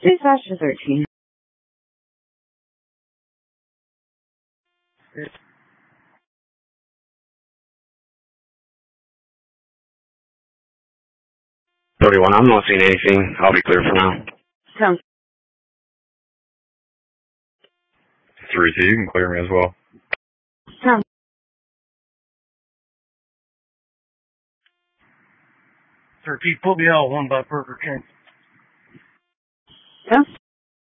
Dispatch to 13. 31, I'm not seeing anything. I'll be clear for now. Sounds 3-2, you can clear me as well. sounds 13, put me out 1 by Burger King. sounds